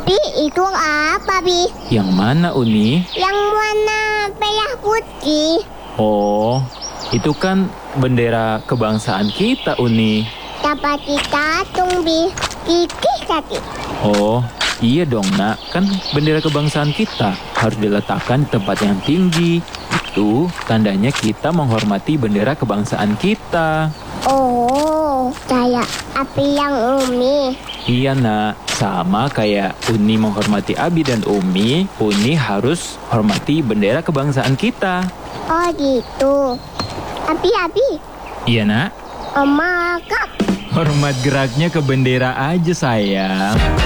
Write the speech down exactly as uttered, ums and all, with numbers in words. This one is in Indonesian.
Bi, itu apa, Bi? Yang mana, Uni? Yang warna merah putih. Oh, itu kan bendera kebangsaan kita, Uni. Dapat kita tung, Bi. Kikih tadi. Oh, iya dong, Nak. Kan bendera kebangsaan kita harus diletakkan di tempat yang tinggi. Itu tandanya kita menghormati bendera kebangsaan kita. Oh, kayak api yang Umi. Iya, Nak. Sama kayak Uni menghormati Abi dan Umi, Uni harus hormati bendera kebangsaan kita. Oh gitu. Abi, Abi. Iya, Nak. Oma, Kak. Hormat geraknya ke bendera aja, sayang.